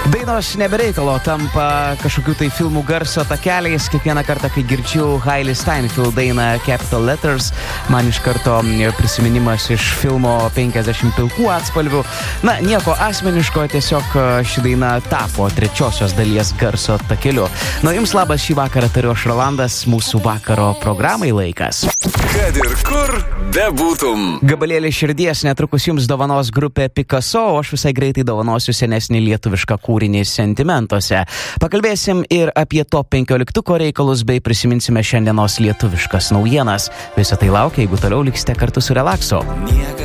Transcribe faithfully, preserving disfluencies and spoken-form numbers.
Dainos nebereikalo tampa kažkokių tai filmų garso takeliais. Kiekvieną kartą, kai girdžiu Hailey Steinfeld dainą Capital Letters, man iš karto prisiminimas iš filmo penkiasdešimt pilkų atspalvių. Na, nieko asmeniško, tiesiog ši daina tapo trečiosios dalies garso takeliu. Na, jums labas, šį vakarą tariu aš Rolandas, mūsų vakaro programai laikas. Kad ir kur bebūtum. Gabalėlį širdies netrukus jums dovanos grupė Picasso, o aš visai greitai dovanosiu senesnį lietuvišką kūrinį Sentimentuose. Pakalbėsim ir apie top penkioliktuko reikalus, bei prisiminsime šiandienos lietuviškas naujienas. Visą tai laukia, jeigu toliau liksite kartu su Relakso. Miega